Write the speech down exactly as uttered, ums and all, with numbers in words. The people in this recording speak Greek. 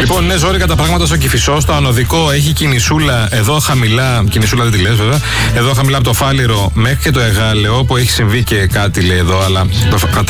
Λοιπόν, είναι ζόρικα τα πράγματα στο Κηφισό. Στο ανωδικό έχει κινησούλα εδώ χαμηλά. Κινησούλα δεν τη λες, βέβαια. Εδώ χαμηλά από το Φάληρο μέχρι και το Εγάλεο, που έχει συμβεί και κάτι, λέει εδώ, αλλά το